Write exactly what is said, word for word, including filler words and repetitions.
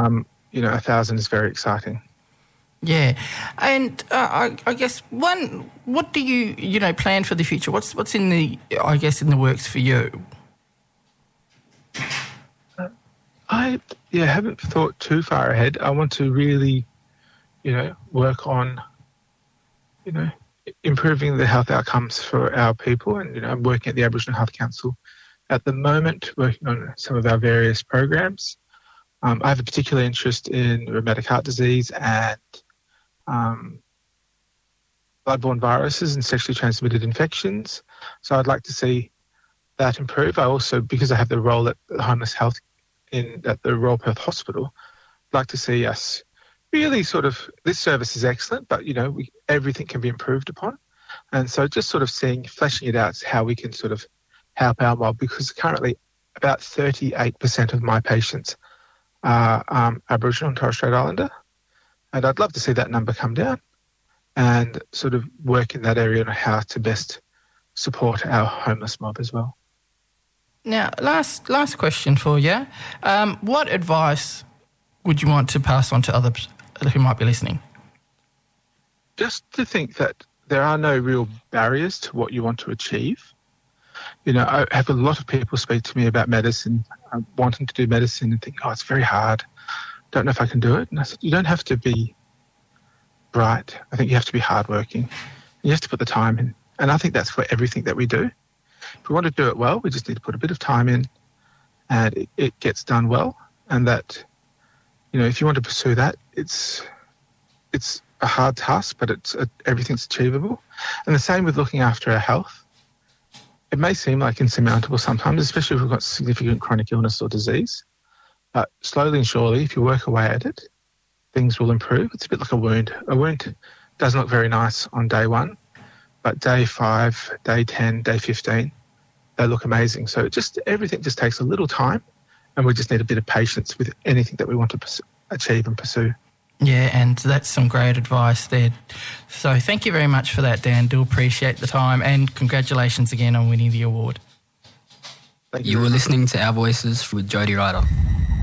um, you know, a thousand is very exciting. Yeah, and uh, I, I guess one, what do you you know plan for the future? What's what's in the I guess in the works for you? I yeah haven't thought too far ahead. I want to really, you know, work on, you know, improving the health outcomes for our people, and you know, I'm working at the Aboriginal Health Council at the moment, working on some of our various programs. Um, I have a particular interest in rheumatic heart disease and um, bloodborne viruses and sexually transmitted infections. So I'd like to see that improve. I also, because I have the role at the Homeless Health in at the Royal Perth Hospital, I'd like to see us really sort of, this service is excellent, but you know, we, everything can be improved upon. And so just sort of seeing, fleshing it out, how we can sort of help our mob, because currently about thirty-eight percent of my patients are um, Aboriginal and Torres Strait Islander. And I'd love to see that number come down and sort of work in that area on how to best support our homeless mob as well. Now, last last question for you. Um, what advice would you want to pass on to others who might be listening? Just to think that there are no real barriers to what you want to achieve. You know, I have a lot of people speak to me about medicine, uh, wanting to do medicine and think, oh, it's very hard. Don't know if I can do it. And I said, you don't have to be bright. I think you have to be hardworking. You have to put the time in. And I think that's for everything that we do. If we want to do it well, we just need to put a bit of time in, and it, it gets done well. And that, you know, if you want to pursue that, it's it's a hard task, but it's uh, everything's achievable. And the same with looking after our health. It may seem like insurmountable sometimes, especially if we've got significant chronic illness or disease. But slowly and surely, if you work away at it, things will improve. It's a bit like a wound. A wound doesn't look very nice on day one, but day five, day ten, day fifteen, they look amazing. So it just everything just takes a little time, and we just need a bit of patience with anything that we want to pursue, achieve and pursue. Yeah, and that's some great advice there. So thank you very much for that, Dan. Do appreciate the time, and congratulations again on winning the award. Thank you. You were listening to Our Voices with Jody Ryder.